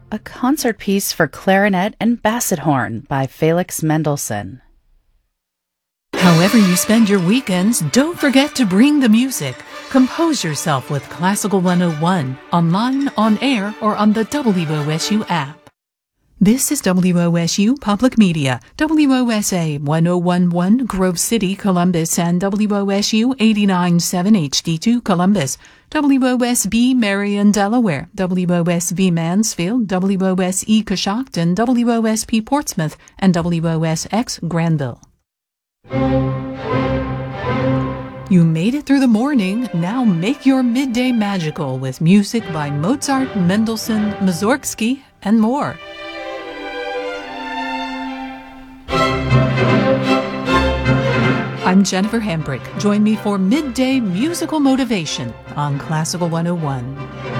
a concert piece for clarinet and basset horn by Felix Mendelssohn. However you spend your weekends, don't forget to bring the music. Compose yourself with Classical 101, online, on air, or on the WOSU app. This is WOSU Public Media, WOSA 1011 Grove City, Columbus, and WOSU 89.7 HD2 Columbus, WOSB Marion, Delaware, WOSB Mansfield, WOSE Coshocton, WOSP Portsmouth, and WOSX Granville. You made it through the morning. Now make your midday magical with music by Mozart, Mendelssohn, Mussorgsky, and more. I'm Jennifer Hambrick. Join me for Midday Musical Motivation on Classical 101.